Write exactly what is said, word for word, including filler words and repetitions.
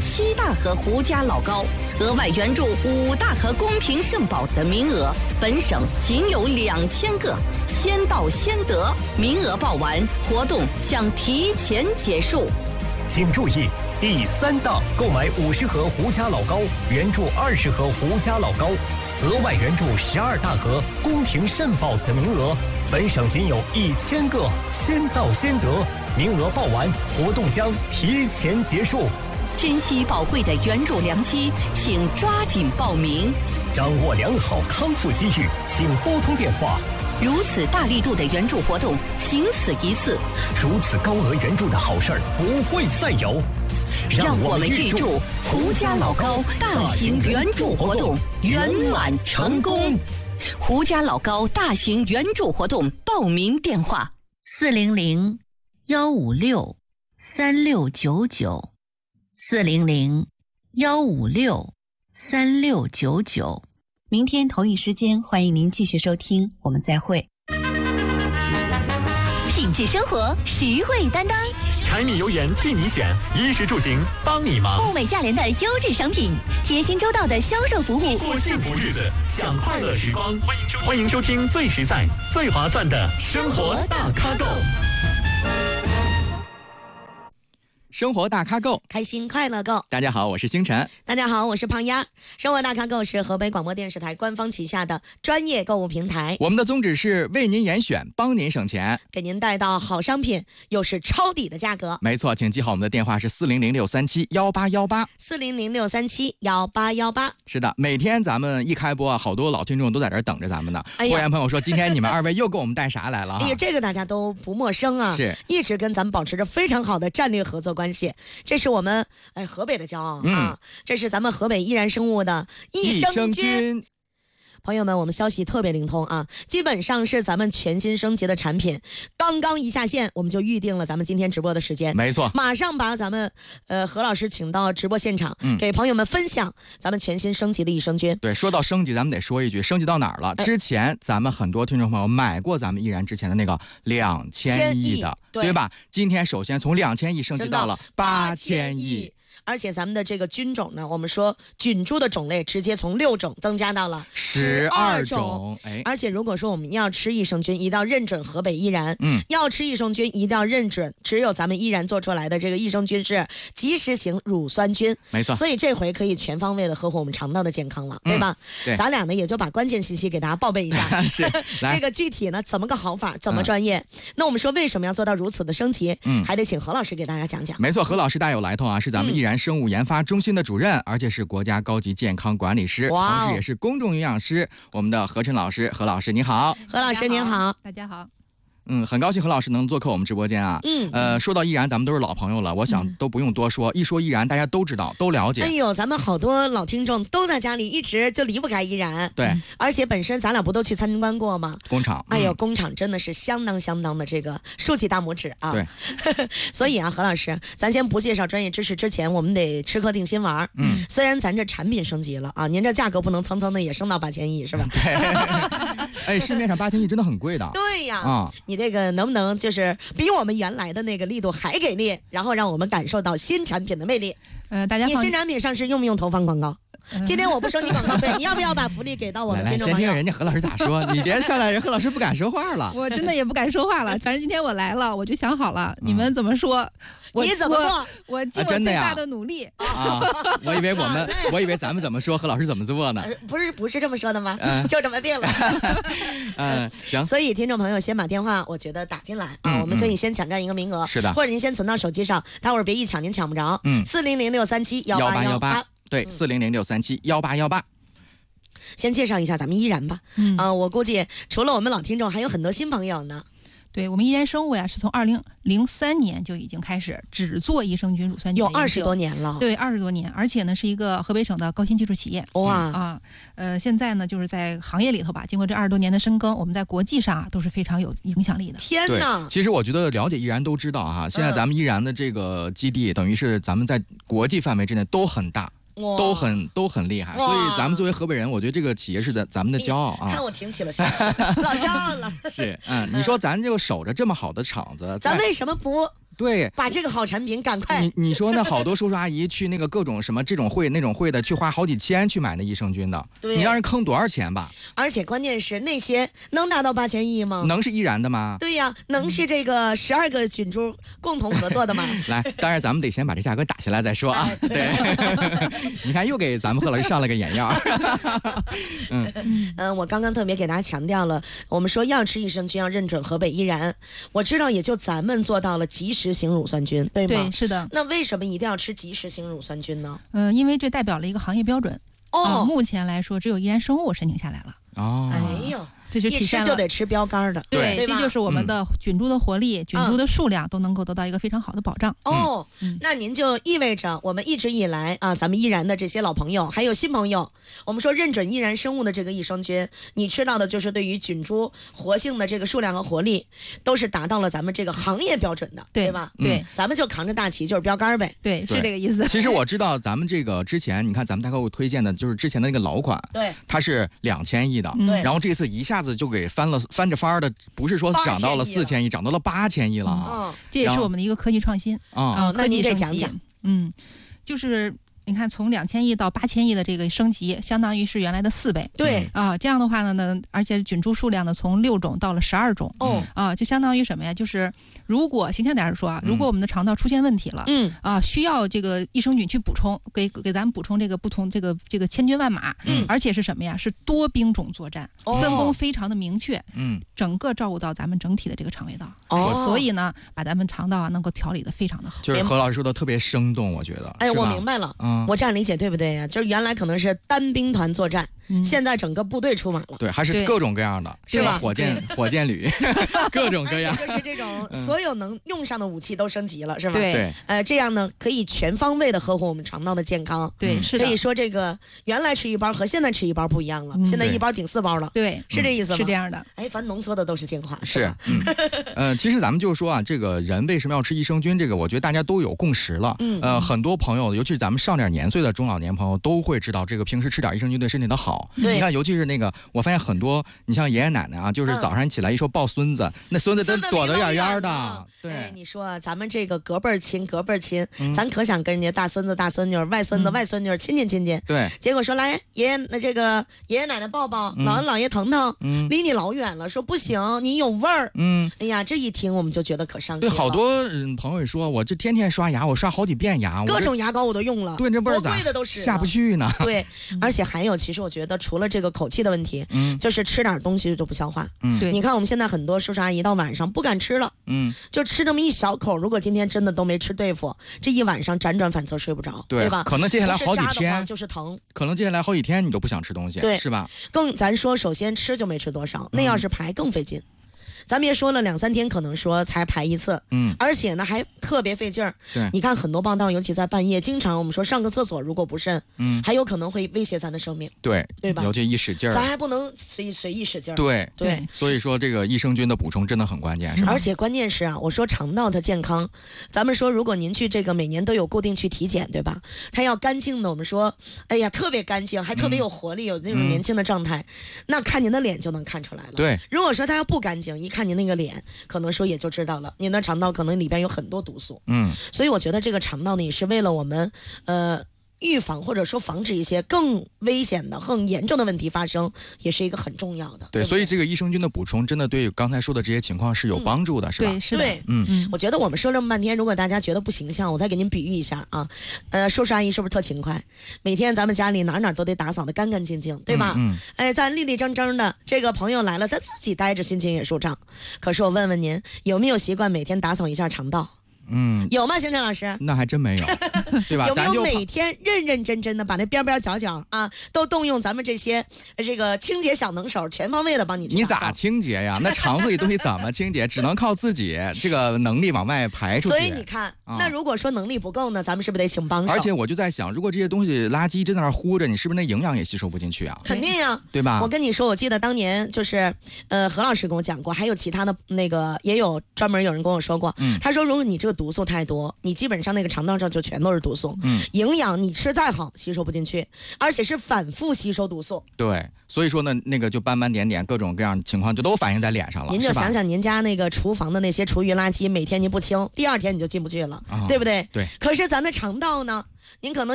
七大盒胡家老高，额外援助五大盒宫廷圣宝的名额，本省仅有两千个，先到先得，名额报完，活动将提前结束。 请注意，第三档购买五十盒胡家老高，援助二十盒胡家老高，额外援助十二大盒宫廷圣宝的名额，本省仅有一千个，先到先得，名额报完，活动将提前结束。 珍惜宝贵的援助良机，请抓紧报名。 掌握良好康复机遇，请拨通电话。 如此大力度的援助活动，仅此一次。 如此高额援助的好事儿不会再有。 让我们预祝胡家老高大型援助活动圆满成功。胡家老高大型援助活动报名电话： 四零零幺五六三六九九，四零零幺五六三六九九。明天同一时间，欢迎您继续收听，我们再会。 品质生活，实惠担当， 柴米油盐替你选，衣食住行帮你忙。 物美价廉的优质商品，贴心周到的销售服务， 过幸福日子，享快乐时光。欢迎收欢迎收听最实在、最划算的生活大咖购。 生活大咖购， 开心快乐购。 大家好，我是星辰。 大家好，我是胖丫。生活大咖购是河北广播电视台官方旗下的专业购物平台。 我们的宗旨是为您严选，帮您省钱， 给您带到好商品，又是抄底的价格。 没错，请记好我们的电话是四零零六三七幺八幺八， 四零零六三七幺八幺八。 是的，每天咱们一开播啊，好多老听众都在这儿等着咱们呢。 哎呀， 会员朋友说，今天你们二位又给我们带啥来了？ 哎呀，这个大家都不陌生啊， 是一直跟咱们保持着非常好的战略合作关系。这是我们哎河北的骄傲、嗯、啊！这是咱们河北依然生物的益生菌。朋友们，我们消息特别灵通啊，基本上是咱们全新升级的产品，刚刚一下线，我们就预定了咱们今天直播的时间。 没错， 马上把咱们呃何老师请到直播现场、嗯，给朋友们分享咱们全新升级的益生菌。 对，说到升级，咱们得说一句，升级到哪儿了？哎、之前咱们很多听众朋友买过咱们依然之前的那个两千亿的，对, 对吧？今天首先从两千亿升级到了八千亿。 而且咱们的这个菌种呢，我们说菌株的种类直接从六种增加到了十二种。哎，而且如果说我们要吃益生菌，一定要认准河北依然。嗯，要吃益生菌一定要认准，只有咱们依然做出来的这个益生菌是即时型乳酸菌。 没错， 所以这回可以全方位的呵护我们肠道的健康了，嗯、对吧？对，咱俩呢也就把关键信息给大家报备一下。 是， 这个具体呢怎么个好法，怎么专业？嗯、那我们说为什么要做到如此的升级？嗯，还得请何老师给大家讲讲。 没错，何老师大有来头啊，是咱们依然生物研发中心的主任，而且是国家高级健康管理师，同时也是公众营养师。我们的何晨老师，何老师你好。 何老师您好， 大家好。 嗯，很高兴何老师能做客我们直播间啊。嗯，呃，说到依然，咱们都是老朋友了，我想都不用多说。嗯、一说依然，大家都知道，都了解。 哎呦，咱们好多老听众都在家里一直就离不开依然。 对， 而且本身咱俩不都去参观过吗？ 工厂。 哎呦，嗯、工厂真的是相当相当的这个竖起大拇指啊。 对。 所以啊，何老师，咱先不介绍专业知识之前，我们得吃颗定心丸。嗯。虽然咱这产品升级了啊，您这价格不能蹭蹭的也升到八千亿是吧？ 对。哎，市面上八千亿真的很贵的。 对呀。啊、嗯，你这个能不能？就是比我们原来的那个力度还给力，然后让我们感受到新产品的魅力。 呃，大家你新产品上市用不用投放广告？嗯、今天我不收你广告费，你要不要把福利给到我们听众朋友？ 来来，先听听人家何老师咋说，你别上来人何老师不敢说话了。 我真的也不敢说话了，反正今天我来了，我就想好了，嗯、你们怎么说？ 你怎么做？ 我尽我最大的努力。 啊，啊我以为我们，我以为咱们怎么说，何老师怎么做呢？ 呃、不是不是这么说的吗？嗯、就这么定了。 嗯，行。 所以听众朋友先把电话，我觉得打进来啊，嗯、我们可以先抢占一个名额。 是的。 或者您先存到手机上，待会儿别一抢您抢不着。嗯。四零零六三七幺八幺八。 对，四零零六三七幺八幺八。 先介绍一下咱们依然吧。嗯。啊、呃，我估计除了我们老听众，还有很多新朋友呢。 对，我们依然生物呀，是从二零零三年就已经开始只做益生菌乳酸菌， 有二十多年了。 对，二十多年，而且呢是一个河北省的高新技术企业。 哇啊，呃，现在呢就是在行业里头吧，经过这二十多年的深耕，我们在国际上啊都是非常有影响力的。 天哪！ 其实我觉得了解依然都知道哈，现在咱们依然的这个基地，嗯、等于是咱们在国际范围之内都很大。都很都很厉害，所以咱们作为河北人，我觉得这个企业是咱咱们的骄傲啊！ 看我挺起了心，老骄傲了。 是，嗯，你说咱就守着这么好的厂子， 咱为什么不对， 把这个好产品赶快。 你你说那好多叔叔阿姨去那个各种什么这种会那种会的，去花好几千去买那益生菌的， 对， 你让人坑多少钱吧？ 而且关键是那些能达到八千亿吗？ 能是易燃的吗？ 对呀，能是这个十二个菌株共同合作的吗？ 来，当然咱们得先把这价格打下来再说啊。哎、对，你看又给咱们贺老师上了个眼药。 嗯嗯，我刚刚特别给大家强调了，我们说要吃益生菌要认准河北依然，我知道也就咱们做到了及时型乳酸菌，对吗？ 对，是的。 那为什么一定要吃及时型乳酸菌呢？ 嗯、呃，因为这代表了一个行业标准。 哦、 呃，目前来说只有依然生物申请下来了。 哦， 哎呦。 这就体现了一吃就得吃标杆的， 对，这就是我们的菌株的活力、嗯、菌株的数量都能够得到一个非常好的保障。 哦、嗯，那您就意味着我们一直以来啊，咱们依然的这些老朋友，还有新朋友，我们说认准依然生物的这个益生菌，你吃到的就是对于菌株活性的这个数量和活力，都是达到了咱们这个行业标准的， 对, 对吧？ 对、 嗯，咱们就扛着大旗，就是标杆呗。 对，是这个意思。 其实我知道咱们这个之前，你看咱们大概给我推荐的就是之前的那个老款， 对， 它是两千亿的， 对、嗯， 然后这次一下子就给翻了。翻着翻儿的，不是说涨到了四千亿，涨到了八千亿了啊！ 嗯， 这也是我们的一个科技创新啊。 那您得讲讲， 嗯，就是你看从两千亿到八千亿的这个升级，相当于是原来的四倍。 对啊，这样的话呢呢，而且菌株数量呢从六种到了十二种。 哦啊，就相当于什么呀？就是如果形象点说啊，如果我们的肠道出现问题了， 嗯啊，需要这个益生菌去补充，给给咱们补充这个不同这个这个千军万马， 嗯， 而且是什么呀？是多兵种作战， 哦、 分工非常的明确， 嗯， 整个照顾到咱们整体的这个肠胃道。 哦， 所以呢，把咱们肠道啊能够调理的非常的好。 就是何老师说的特别生动，我觉得。 哎，我明白了，嗯，我这样理解对不对呀？就是原来可能是单兵团作战。嗯、现在整个部队出马了， 对，还是各种各样的， 是吧？ 火箭、火箭旅，各种各样， 就是这种所有能用上的武器都升级了，是吧？ 对， 呃，这样呢可以全方位的呵护我们肠道的健康。 对，是可以说这个原来吃一包和现在吃一包不一样了，嗯、现在一包顶四包了。 对， 是这意思吗？ 是这样的。 哎，反正浓缩的都是精华， 是。嗯，呃，其实咱们就说啊，这个人为什么要吃益生菌？这个我觉得大家都有共识了。 嗯。 呃，很多朋友，尤其是咱们上点年岁的中老年朋友，都会知道这个平时吃点益生菌对身体的好。 对。 你看，尤其是那个，我发现很多，你像爷爷奶奶啊，就是早上起来一说抱孙子，嗯、那孙子都躲得远远的。对、 哎，你说、啊、咱们这个隔辈儿亲，隔辈儿亲、嗯，咱可想跟人家大孙子、大孙女、外孙子、嗯、外孙女亲近亲近。 对， 结果说来爷爷那这个爷爷奶奶抱抱，嗯、姥姥姥爷疼疼，嗯，离你老远了，说不行，你有味儿。嗯，哎呀，这一听我们就觉得可伤心了。 对，好多嗯朋友说，我这天天刷牙，我刷好几遍牙， 各种牙膏我都用了， 对，这味儿咋下不去呢？ 对，而且还有，其实我觉得除了这个口气的问题。嗯，就是吃点东西就不消化。 嗯， 对，你看我们现在很多叔叔阿姨到晚上不敢吃了， 嗯， 就吃这么一小口。如果今天真的都没吃对付，这一晚上辗转反侧睡不着， 对, 对吧？ 可能接下来好几天就是疼， 可能接下来好几天你都不想吃东西， 对， 是吧？ 更咱说，首先吃就没吃多少，那要是排更费劲。嗯，咱们也说了，两三天可能说才排一次， 嗯， 而且呢还特别费劲儿。 对， 你看很多报道，尤其在半夜，经常我们说上个厕所如果不慎， 嗯， 还有可能会威胁咱的生命。 对， 对吧？ 尤其一使劲儿， 咱还不能随随意使劲儿。 对对， 所以说这个益生菌的补充真的很关键，是吧？ 而且关键是啊，我说肠道的健康，咱们说如果您去这个每年都有固定去体检，对吧？它要干净的，我们说，哎呀，特别干净，还特别有活力，嗯、有那种年轻的状态，嗯、那看您的脸就能看出来了。 对， 如果说它要不干净，一看您那个脸。可能说也就知道了，您的肠道可能里边有很多毒素， 嗯， 所以我觉得这个肠道呢也是为了我们，呃。预防或者说防止一些更危险的、更严重的问题发生，也是一个很重要的。 对， 对对， 所以这个益生菌的补充真的对刚才说的这些情况是有帮助的，嗯、是吧？ 对， 是的。 对， 嗯， 我觉得我们说这么半天，如果大家觉得不形象，我再给您比喻一下啊。呃，叔叔阿姨是不是特勤快？每天咱们家里哪哪都得打扫得干干净净，对吧？ 嗯。嗯哎，咱立立正正的，这个朋友来了，咱自己待着心情也舒畅。可是我问问您，有没有习惯每天打扫一下肠道？ 嗯， 有吗，星辰老师？ 那还真没有，对吧？ 有没有每天认认真真的把那边边角角啊，都动用咱们这些这个清洁小能手，全方位的帮你去打扫？ 你咋清洁呀？那肠子里东西怎么清洁？只能靠自己这个能力往外排出去。 所以你看， 啊、 那如果说能力不够呢，咱们是不是得请帮手？ 而且我就在想，如果这些东西垃圾真在那糊着，你是不是那营养也吸收不进去啊？ 肯定呀， 对吧？ 我跟你说，我记得当年就是呃何老师跟我讲过，还有其他的那个也有专门有人跟我说过， 嗯， 他说如果你这个毒素太多，你基本上那个肠道上就全都是毒素。嗯，营养你吃再好吸收不进去，而且是反复吸收毒素。 对，所以说呢，那个就斑斑点点各种各样的情况就都反映在脸上了。 您就想想您家那个厨房的那些厨余垃圾，每天您不清，第二天你就进不去了，哦、对不对？ 对。 可是咱的肠道呢，您可能